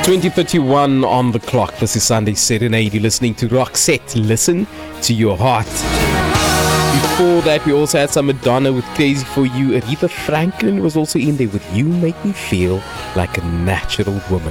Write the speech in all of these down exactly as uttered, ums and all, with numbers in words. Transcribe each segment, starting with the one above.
twenty thirty-one on the clock. This is Sunday Serenade. You're listening to Roxette. Listen to your heart. Before that, we also had some Madonna with Crazy For You. Aretha Franklin was also in there with You Make Me Feel Like a Natural Woman.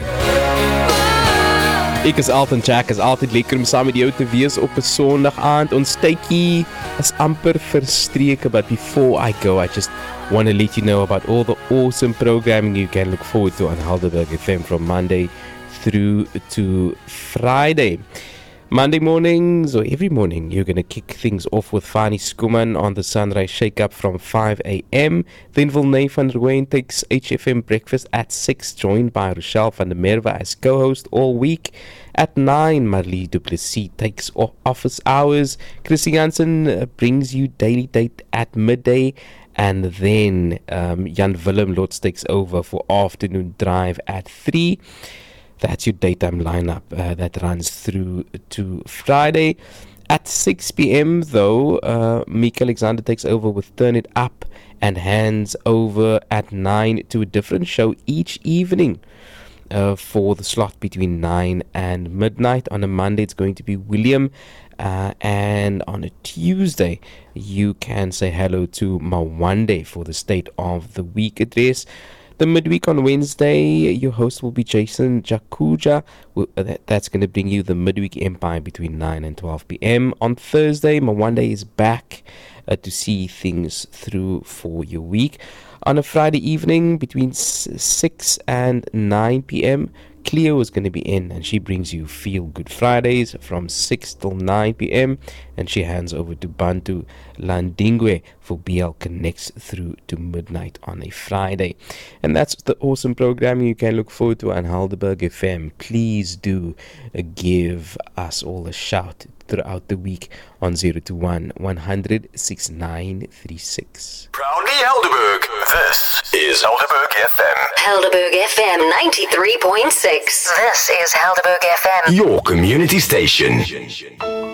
Ek is Alton Jack, is altyd lekker om saam met jou te wees op 'n Sondag aand. Ons tydjie is amper verstreke, but before I go, I just want to let you know about all the awesome programming you can look forward to on Helderberg F M from Monday through to Friday. Monday mornings, or every morning, you're going to kick things off with Fani Skuman on the Sunrise Shake-Up from five a.m. Then Vilnay van Rooyen takes H F M Breakfast at six, joined by Rochelle van der Merwe as co-host all week. At nine, Marlie Duplessis takes off office hours. Chrissy Jansen brings you Daily Date at midday. And then um, Jan Willem Lotz takes over for Afternoon Drive at three. That's your daytime lineup uh, that runs through to Friday. At six p.m. though, uh, Meek Alexander takes over with Turn It Up and hands over at nine to a different show each evening. Uh, for the slot between nine and midnight. On a Monday, it's going to be William. Uh, and on a Tuesday, you can say hello to Mawande for the State of the Week address. The midweek on Wednesday, your host will be Jason Jakuja. That's going to bring you the midweek empire between nine and twelve p.m. On Thursday, Mawande is back uh, to see things through for your week. On a Friday evening, between six and nine p.m., Cleo is going to be in, and she brings you Feel Good Fridays from six till nine p.m. and she hands over to Bantu Landingwe for B L Connects through to midnight on a Friday. And that's the awesome programming you can look forward to on Helderberg F M. Please do uh, give us all a shout throughout the week on zero two one, one hundred, sixty-nine thirty-six. Proudly Helderberg, this is Helderberg F M. Helderberg F M ninety-three point six. This is Helderberg F M. Your community station.